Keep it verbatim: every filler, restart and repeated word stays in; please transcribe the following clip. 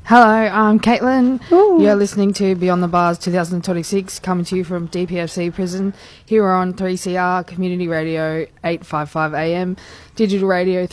Hello, I'm Caitlin. Ooh. You're listening to Beyond the Bars twenty twenty-six, coming to you from D P F C Prison, here on three C R Community Radio eight fifty-five A M, Digital Radio